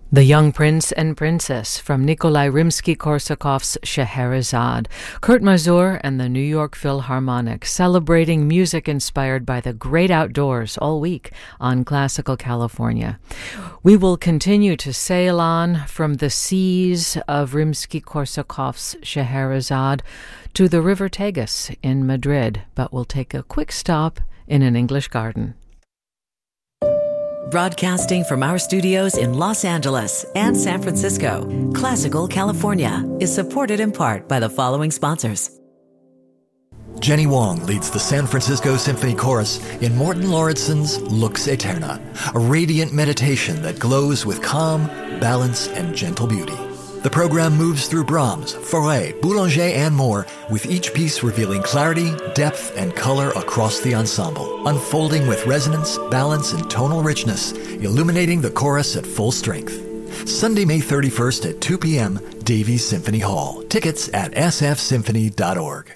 The Young Prince and Princess from Nikolai Rimsky-Korsakov's Scheherazade, Kurt Masur and the New York Philharmonic celebrating music inspired by the great outdoors all week on Classical California. We will continue to sail on from the seas of Rimsky-Korsakov's Scheherazade to the River Tagus in Madrid, but we'll take a quick stop in an English garden. Broadcasting from our studios in Los Angeles and San Francisco, Classical California is supported in part by the following sponsors. Jenny Wong leads the San Francisco Symphony Chorus in Morten Lauridsen's Lux Aeterna, a radiant meditation that glows with calm, balance, and gentle beauty. The program moves through Brahms, Fauré, Boulanger, and more, with each piece revealing clarity, depth, and color across the ensemble, unfolding with resonance, balance, and tonal richness, illuminating the chorus at full strength. Sunday, May 31st at 2 p.m., Davies Symphony Hall. Tickets at sfsymphony.org.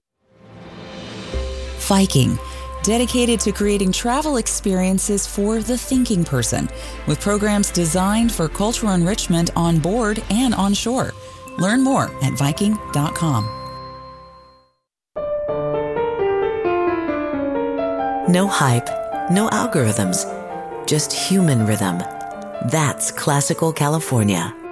Viking, dedicated to creating travel experiences for the thinking person, with programs designed for cultural enrichment on board and on shore. Learn more at Viking.com. No hype, no algorithms, just human rhythm. That's Classical California.